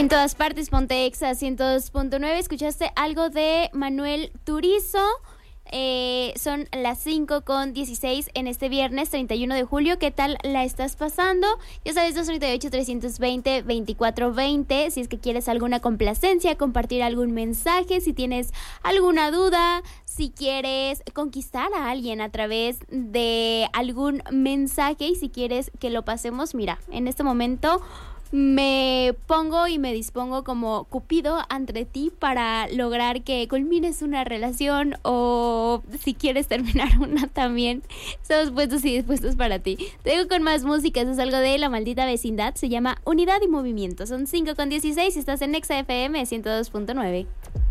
En todas partes, ponte Exa 102.9. Escuchaste algo de Manuel Turizo. Son las 5:16 en este viernes 31 de julio. ¿Qué tal la estás pasando? Ya sabes, 238-320-2420. Si es que quieres alguna complacencia, compartir algún mensaje, si tienes alguna duda, si quieres conquistar a alguien a través de algún mensaje y si quieres que lo pasemos, mira, en este momento me pongo y me dispongo como Cupido ante ti para lograr que culmines una relación o si quieres terminar una también. Estamos puestos y dispuestos para ti. Te digo con más música, eso es algo de La Maldita Vecindad, se llama Unidad y Movimiento. Son 5:16 y estás en Exa FM 102.9.